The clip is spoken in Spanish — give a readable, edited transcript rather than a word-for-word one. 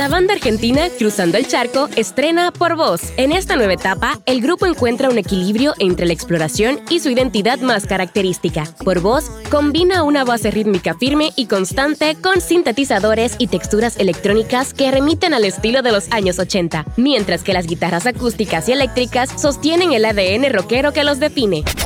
La banda argentina Cruzando el Charco estrena Por Vos. En esta nueva etapa, el grupo encuentra un equilibrio entre la exploración y su identidad más característica. Por Vos combina una base rítmica firme y constante con sintetizadores y texturas electrónicas que remiten al estilo de los años 80, mientras que las guitarras acústicas y eléctricas sostienen el ADN rockero que los define.